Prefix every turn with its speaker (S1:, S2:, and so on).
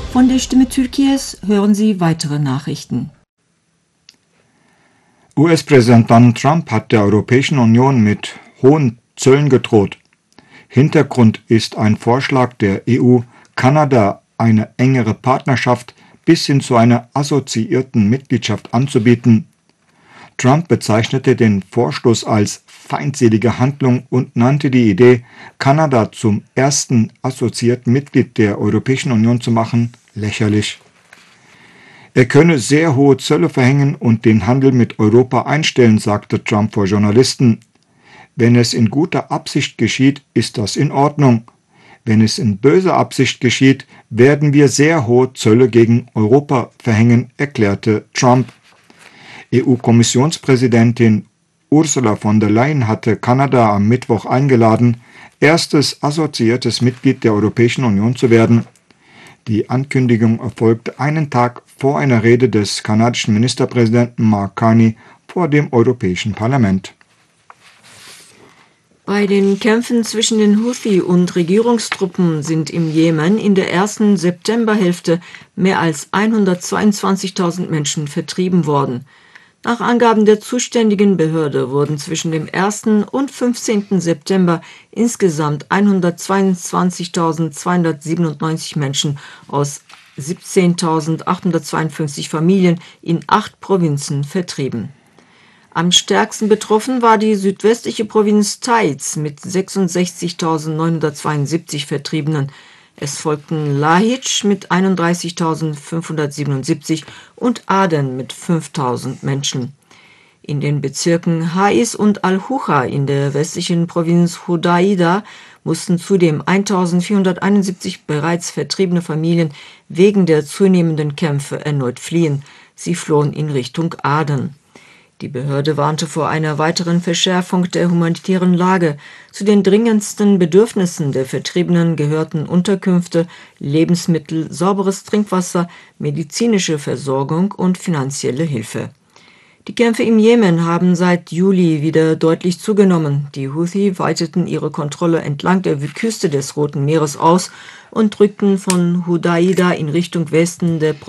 S1: Von der Stimme Türkiye's hören Sie weitere Nachrichten.
S2: US-Präsident Donald Trump hat der Europäischen Union mit hohen Zöllen gedroht. Hintergrund ist ein Vorschlag der EU, Kanada eine engere Partnerschaft bis hin zu einer assoziierten Mitgliedschaft anzubieten. Trump bezeichnete den Vorstoß als feindselige Handlung und nannte die Idee, Kanada zum ersten assoziierten Mitglied der Europäischen Union zu machen, lächerlich. Er könne sehr hohe Zölle verhängen und den Handel mit Europa einstellen, sagte Trump vor Journalisten. Wenn es in guter Absicht geschieht, ist das in Ordnung. Wenn es in böser Absicht geschieht, werden wir sehr hohe Zölle gegen Europa verhängen, erklärte Trump. EU-Kommissionspräsidentin Ursula von der Leyen hatte Kanada am Mittwoch eingeladen, erstes assoziiertes Mitglied der Europäischen Union zu werden. Die Ankündigung erfolgte einen Tag vor einer Rede des kanadischen Ministerpräsidenten Mark Carney vor dem Europäischen Parlament.
S1: Bei den Kämpfen zwischen den Houthi und Regierungstruppen sind im Jemen in der ersten Septemberhälfte mehr als 122.000 Menschen vertrieben worden. Nach Angaben der zuständigen Behörde wurden zwischen dem 1. und 15. September insgesamt 122.297 Menschen aus 17.852 Familien in 8 Provinzen vertrieben. Am stärksten betroffen war die südwestliche Provinz Taiz mit 66.972 Vertriebenen. Es folgten Lahij mit 31.577 und Aden mit 5.000 Menschen. In den Bezirken Haiz und Al-Hucha in der westlichen Provinz Hudaida mussten zudem 1.471 bereits vertriebene Familien wegen der zunehmenden Kämpfe erneut fliehen. Sie flohen in Richtung Aden. Die Behörde warnte vor einer weiteren Verschärfung der humanitären Lage. Zu den dringendsten Bedürfnissen der Vertriebenen gehörten Unterkünfte, Lebensmittel, sauberes Trinkwasser, medizinische Versorgung und finanzielle Hilfe. Die Kämpfe im Jemen haben seit Juli wieder deutlich zugenommen. Die Houthi weiteten ihre Kontrolle entlang der Küste des Roten Meeres aus und rückten von Hudaida in Richtung Westen der